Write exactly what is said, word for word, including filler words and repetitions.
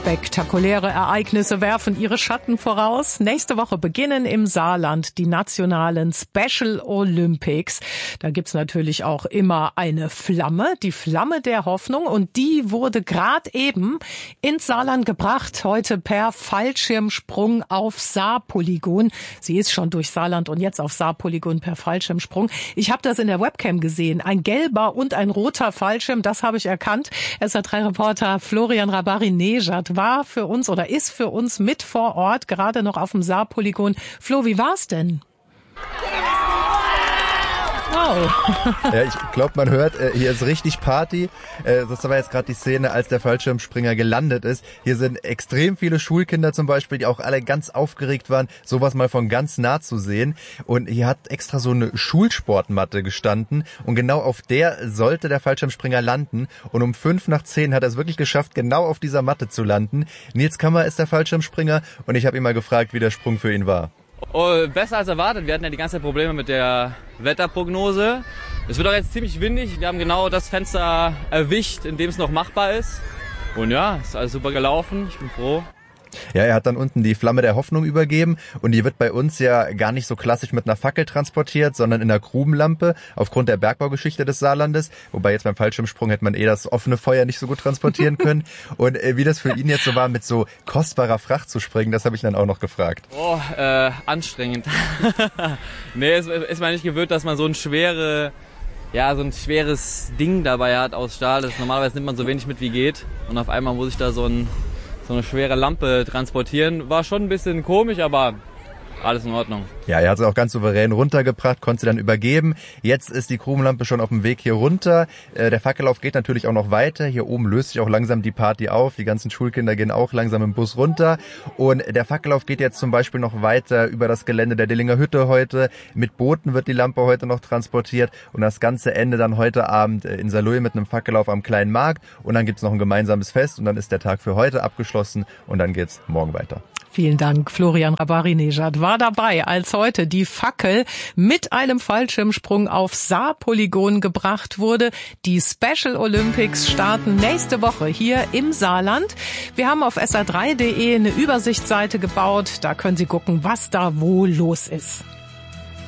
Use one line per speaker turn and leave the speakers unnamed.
Spektakuläre Ereignisse werfen ihre Schatten voraus. Nächste Woche beginnen im Saarland die nationalen Special Olympics. Da gibt's natürlich auch immer eine Flamme, die Flamme der Hoffnung. Und die wurde gerade eben ins Saarland gebracht, heute per Fallschirmsprung auf Saarpolygon. Sie ist schon durch Saarland und jetzt auf Saarpolygon per Fallschirmsprung. Ich habe das in der Webcam gesehen. Ein gelber und ein roter Fallschirm, das habe ich erkannt. S R drei Reporter Florian Rabari-Nejad war für uns oder ist für uns mit vor Ort, gerade noch auf dem Saarpolygon. Flo, wie war's denn? Wow.
Ja, ich glaube, man hört, hier ist richtig Party. Das war jetzt gerade die Szene, als der Fallschirmspringer gelandet ist. Hier sind extrem viele Schulkinder zum Beispiel, die auch alle ganz aufgeregt waren, sowas mal von ganz nah zu sehen. Und hier hat extra so eine Schulsportmatte gestanden und genau auf der sollte der Fallschirmspringer landen. Und um fünf nach zehn hat er es wirklich geschafft, genau auf dieser Matte zu landen. Nils Kammer ist der Fallschirmspringer und ich habe ihn mal gefragt, wie der Sprung für ihn war.
Oh, besser als erwartet. Wir hatten ja die ganze Zeit Probleme mit der Wetterprognose. Es wird auch jetzt ziemlich windig. Wir haben genau das Fenster erwischt, in dem es noch machbar ist. Und ja, ist alles super gelaufen. Ich bin froh.
Ja, er hat dann unten die Flamme der Hoffnung übergeben und die wird bei uns ja gar nicht so klassisch mit einer Fackel transportiert, sondern in einer Grubenlampe aufgrund der Bergbaugeschichte des Saarlandes. Wobei jetzt beim Fallschirmsprung hätte man eh das offene Feuer nicht so gut transportieren können. Und äh, wie das für ihn jetzt so war, mit so kostbarer Fracht zu springen, das habe ich dann auch noch gefragt.
Oh, äh, anstrengend. Nee, ist, ist man nicht gewöhnt, dass man so ein schwere... Ja, so ein schweres Ding dabei hat aus Stahl. Das normalerweise nimmt man so wenig mit wie geht. Und auf einmal muss ich da so ein... so eine schwere Lampe transportieren. War schon ein bisschen komisch, aber alles in Ordnung.
Ja, er hat sie auch ganz souverän runtergebracht, konnte sie dann übergeben. Jetzt ist die Grubenlampe schon auf dem Weg hier runter. Äh, der Fackellauf geht natürlich auch noch weiter. Hier oben löst sich auch langsam die Party auf. Die ganzen Schulkinder gehen auch langsam im Bus runter. Und der Fackellauf geht jetzt zum Beispiel noch weiter über das Gelände der Dillinger Hütte heute. Mit Booten wird die Lampe heute noch transportiert. Und das ganze Ende dann heute Abend in Saarlouis mit einem Fackellauf am Kleinen Markt. Und dann gibt's noch ein gemeinsames Fest. Und dann ist der Tag für heute abgeschlossen. Und dann geht's morgen weiter.
Vielen Dank. Florian Rabari-Nejad war dabei, als heute die Fackel mit einem Fallschirmsprung auf Saarpolygon gebracht wurde. Die Special Olympics starten nächste Woche hier im Saarland. Wir haben auf S R drei punkt de eine Übersichtsseite gebaut. Da können Sie gucken, was da wo los ist.